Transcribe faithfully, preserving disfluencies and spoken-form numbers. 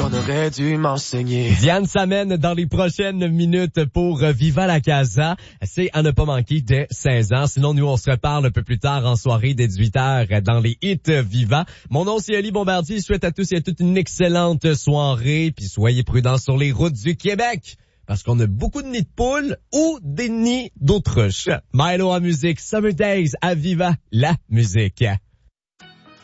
qu'on aurait dû m'enseigner. Diane s'amène dans les prochaines minutes pour Viva la Casa. C'est à ne pas manquer dès seize ans. Sinon, nous, on se reparle un peu plus tard en soirée dès dix-huit heures dans les hits Viva. Mon nom, c'est Ali Bombardier. Je souhaite à tous et à toutes une excellente soirée. Puis soyez prudents sur les routes du Québec. Parce qu'on a beaucoup de nids de poules ou des nids d'autruches. Milo en musique, Summer Days à Viva la musique.